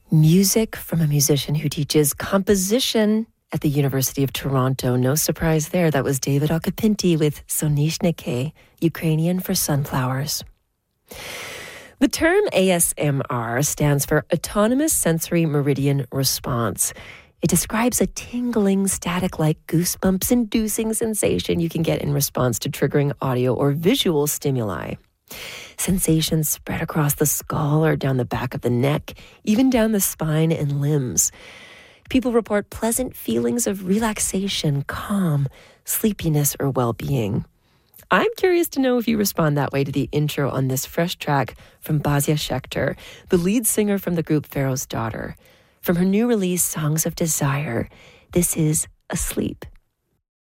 Music from a musician who teaches composition at the University of Toronto. No surprise there. That was David Okapinti with Sonishnike, Ukrainian for sunflowers. The term ASMR stands for Autonomous Sensory Meridian Response. It describes a tingling, static-like, goosebumps-inducing sensation you can get in response to triggering audio or visual stimuli. Sensations spread across the skull or down the back of the neck, even down the spine and limbs. People report pleasant feelings of relaxation, calm, sleepiness, or well-being. I'm curious to know if you respond that way to the intro on this fresh track from Basia Schechter, the lead singer from the group Pharaoh's Daughter. From her new release, Songs of Desire, this is Asleep.